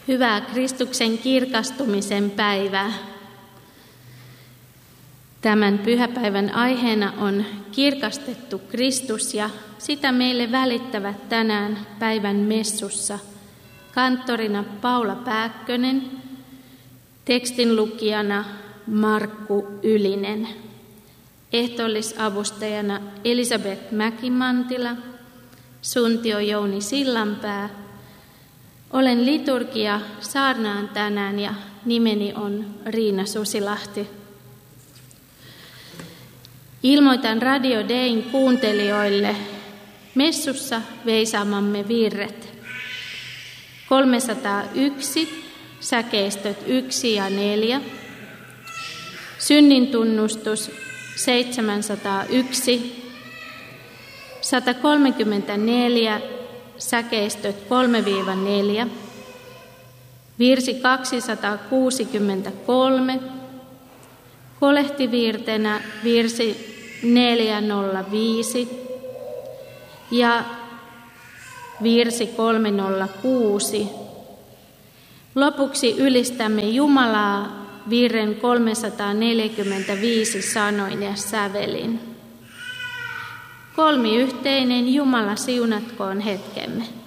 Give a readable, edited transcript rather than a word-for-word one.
Hyvää Kristuksen kirkastumisen päivää. Tämän pyhäpäivän aiheena on kirkastettu Kristus ja sitä meille välittävät tänään päivän messussa kanttorina Paula Pääkkönen, tekstinlukijana Markku Ylinen, ehtoollisavustajana Elisabeth Mäkimantila, suntio Jouni Sillanpää. Olen liturgia saarnaan tänään ja nimeni on Riina Susilahti. Ilmoitan Radio Dayn kuuntelijoille messussa veisaamamme virret. 301, säkeistöt 1 ja 4. Synnintunnustus 701. 134, säkeistöt 3-4. Virsi 263. Kolehtivirtenä virsi 405 ja virsi 306. Lopuksi ylistämme Jumalaa virren 345 sanoin ja sävelin. Kolmiyhteinen Jumala siunatkoon hetkemme.